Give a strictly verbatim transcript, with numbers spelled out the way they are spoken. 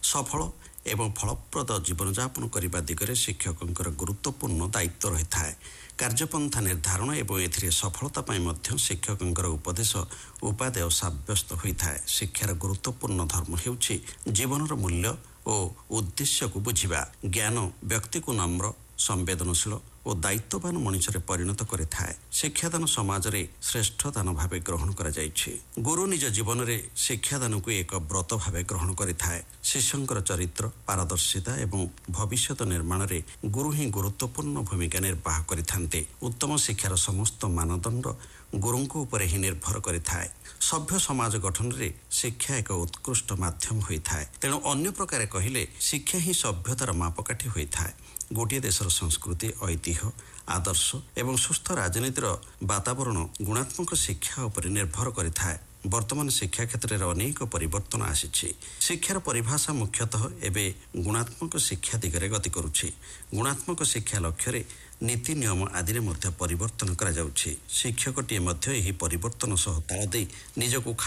ସଫଳ ଏବଂ ଫଳପ୍ରଦ ଜୀବନଯାପନ କରିବା ଦିଗରେ ଶିକ୍ଷକଙ୍କର ଗୁରୁତ୍ୱପୂର୍ଣ୍ଣ ଦାୟିତ୍ୱ ରହିଥାଏ। କାର୍ଯ୍ୟପନ୍ଥା ନିର୍ଦ୍ଧାରଣ ଏବଂ ଏଥିରେ ସଫଳତା ପାଇଁ ମଧ୍ୟ ଶିକ୍ଷକଙ୍କର ଉପଦେଶ ଉପାଦେୟ ସାବ୍ୟସ୍ତ ହୋଇଥାଏ। ଶିକ୍ଷାର ଗୁରୁତ୍ୱପୂର୍ଣ୍ଣ ଧର୍ମ ହେଉଛି ଜୀବନର ମୂଲ୍ୟ ଓ ଉଦ୍ଦେଶ୍ୟକୁ ବୁଝିବା। ଜ୍ଞାନ ବ୍ୟକ୍ତିକୁ ନମ୍ର, ସମ୍ବେଦନଶୀଳ ଓ ଦାୟିତ୍ୱବାନ ମଣିଷରେ ପରିଣତ କରିଥାଏ। ଶିକ୍ଷାଦାନ ସମାଜରେ ଶ୍ରେଷ୍ଠ ଦାନ ଭାବେ ଗ୍ରହଣ କରାଯାଇଛି। ଗୁରୁ ନିଜ ଜୀବନରେ ଶିକ୍ଷାଦାନକୁ ଏକ ବ୍ରତ ଭାବେ ଗ୍ରହଣ କରିଥାଏ। ଶିଷ୍ୟଙ୍କର ଚରିତ୍ର, ପାରଦର୍ଶିତା ଏବଂ ଭବିଷ୍ୟତ ନିର୍ମାଣରେ ଗୁରୁ ହିଁ ଗୁରୁତ୍ୱପୂର୍ଣ୍ଣ ଭୂମିକା ନିର୍ବାହ କରିଥାନ୍ତି। ଉତ୍ତମ ଶିକ୍ଷାର ସମସ୍ତ ମାନଦଣ୍ଡ ଗୁରୁଙ୍କ ଉପରେ ହିଁ ନିର୍ଭର କରିଥାଏ। ସଭ୍ୟ ସମାଜ ଗଠନରେ ଶିକ୍ଷା ଏକ ଉତ୍କୃଷ୍ଟ ମାଧ୍ୟମ ହୋଇଥାଏ। ତେଣୁ ଅନ୍ୟ ପ୍ରକାରେ କହିଲେ ଶିକ୍ଷା ହିଁ ସଭ୍ୟତାର ମାପକାଠି ହୋଇଥାଏ। ଗୋଟିଏ ଦେଶର ସଂସ୍କୃତି, ଐତିହ୍ୟ, ଆଦର୍ଶ ଏବଂ ସୁସ୍ଥ ରାଜନୀତିର ବାତାବରଣ ଗୁଣାତ୍ମକ ଶିକ୍ଷା ଉପରେ ନିର୍ଭର କରିଥାଏ। ବର୍ତ୍ତମାନ ଶିକ୍ଷା କ୍ଷେତ୍ରରେ ଅନେକ ପରିବର୍ତ୍ତନ ଆସିଛି। ଶିକ୍ଷାର ପରିଭାଷା ମୁଖ୍ୟତଃ ଏବେ ଗୁଣାତ୍ମକ ଶିକ୍ଷା ଦିଗରେ ଗତି କରୁଛି। ଗୁଣାତ୍ମକ ଶିକ୍ଷା ଲକ୍ଷ୍ୟରେ ନୀତି ନିୟମ ଆଦିରେ ମଧ୍ୟ ପରିବର୍ତ୍ତନ କରାଯାଉଛି। ଶିକ୍ଷକଟିଏ ମଧ୍ୟ ଏହି ପରିବର୍ତ୍ତନ ସହ ତାଳ ଦେଇ ନିଜକୁ